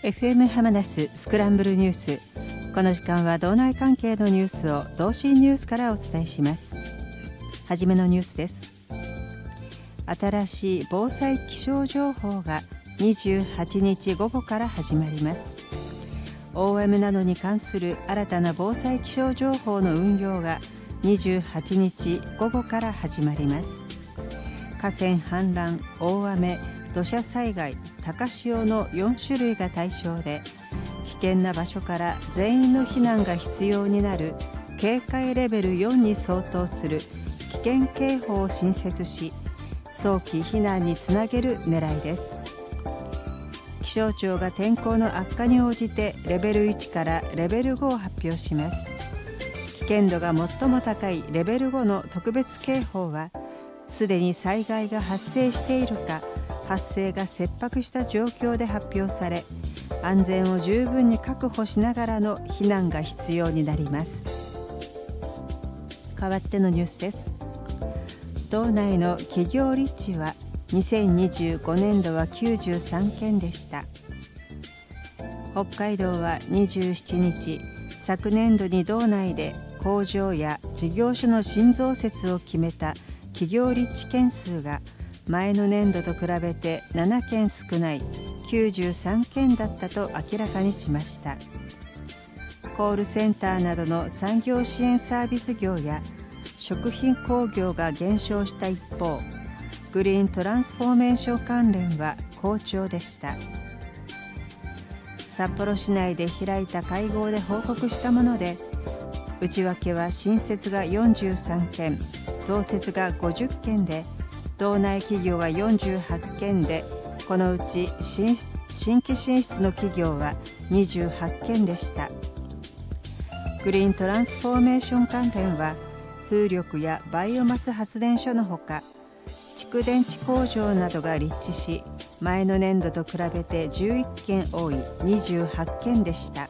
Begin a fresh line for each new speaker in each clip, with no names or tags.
FM ハマナススクランブルニュース。この時間は道内関係のニュースを同心ニュースからお伝えします。はじめのニュースです。新しい防災気象情報が28日午後から始まります。大雨などに関する新たな防災気象情報の運用が28日午後から始まります。河川氾濫、大雨、土砂災害、高潮の4種類が対象で、危険な場所から全員の避難が必要になる警戒レベル4に相当する危険警報を新設し、早期避難につなげる狙いです。気象庁が天候の悪化に応じてレベル1からレベル5を発表します。危険度が最も高いレベル5の特別警報は、すでに災害が発生しているか、発生が切迫した状況で発表され、安全を十分に確保しながらの避難が必要になります。代わってのニュースです。道内の企業立地は2025年度は93件でした。北海道は27日、昨年度に道内で工場や事業所の新増設を決めた企業立地件数が前の年度と比べて7件少ない93件だったと明らかにしました。コールセンターなどの産業支援サービス業や食品工業が減少した一方、グリーントランスフォーメーション関連は好調でした。札幌市内で開いた会合で報告したもので、内訳は新設が43件、増設が50件で、道内企業が48件で、このうち新規進出の企業は28件でした。グリーントランスフォーメーション関連は、風力やバイオマス発電所のほか、蓄電池工場などが立地し、前の年度と比べて11件多い28件でした。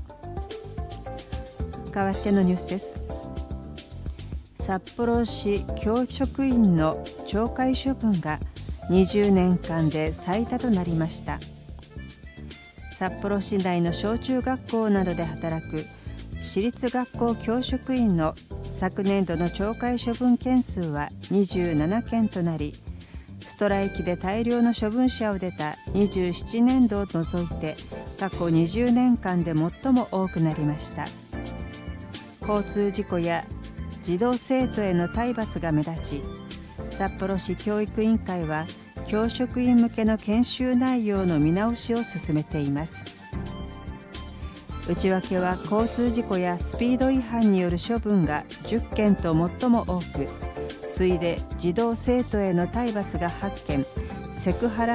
代わってのニュースです。札幌市教職員の懲戒処分が20年間で最多となりました。札幌市内の小中学校などで働く私立学校教職員の昨年度の懲戒処分件数は27件となり、ストライキで大量の処分者を出た27年度を除いて過去20年間で最も多くなりました。交通事故や児童生徒への体罰が目立ち、札幌市教育委員会は教職員向けの研修内容の見直しを進めています。内訳は交通事故やスピード違反による処分が10件と最も多く、次いで児童生徒への体罰が8件、セクハラ